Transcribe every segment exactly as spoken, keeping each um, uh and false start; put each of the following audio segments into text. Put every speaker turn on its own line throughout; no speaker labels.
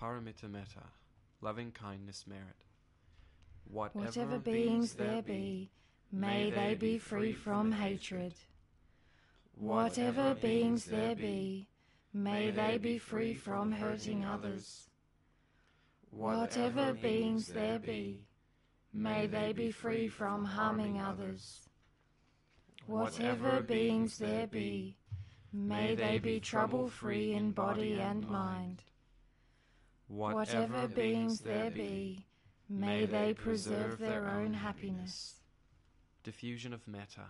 Paramita Metta, loving kindness merit. Whatever,
Whatever beings there be, may they be free from hatred. Whatever beings there be, may they be free from hurting others. Whatever beings there be, may they be free from harming others. Whatever beings there be, may they be trouble-free in body and mind. Whatever beings there be, may they preserve their own happiness.
Diffusion of metta.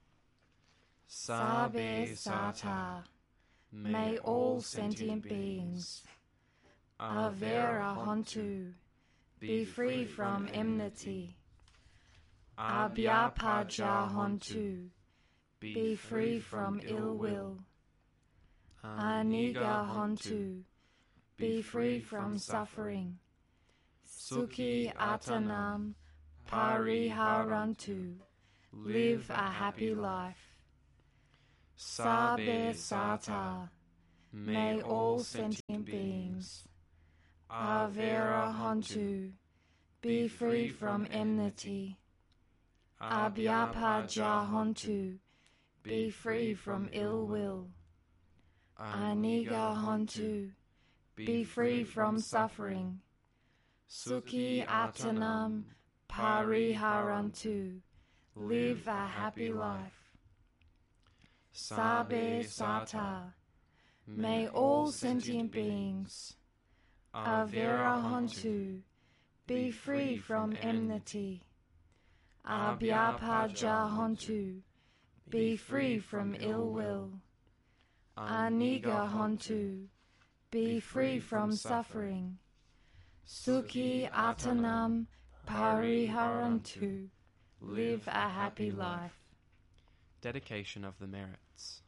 Sabbe Sata, may all sentient beings, Avera Hontu, be free from enmity. Abhyapaja Hontu, be free from ill will. Aniga Hontu, be free from suffering. Sukhi Atanam Pariharantu, live a happy life. Sabbe Sata, may all sentient beings, Avera Hontu, be free from enmity. Abhyapaja Hontu, be free from ill will. Aniga Hontu, be free from suffering. Sukhi Atanam Pariharantu, live a happy life. Sabbe Sata, may all sentient beings, Avera Hontu, be free from enmity. Abhyapaja Hontu, be free from ill will. Aniga Hontu, be free from suffering. Sukhi Atanam Pariharantu, live a happy life.
Dedication of the merits.